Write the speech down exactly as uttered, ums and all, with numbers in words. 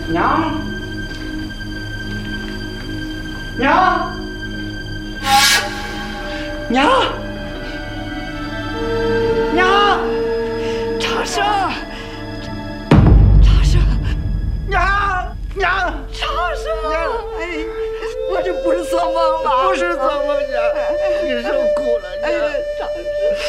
娘，娘，娘，娘， 长生， 长生，娘，娘， 长生，哎，我这不是做梦吧？ 不是做梦，娘，你受苦了，娘。 哎，长生。